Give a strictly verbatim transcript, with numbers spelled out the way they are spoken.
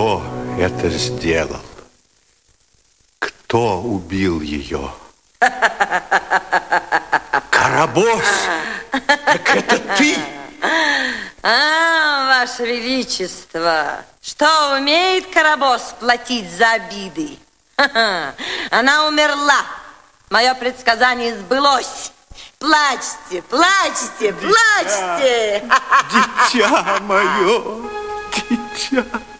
Кто это сделал? Кто убил ее? Карабос! Так это ты? А, Ваше Величество, что умеет Карабос платить за обиды? Она умерла. Мое предсказание сбылось. Плачьте, плачьте, плачьте. Дитя мое, дитя.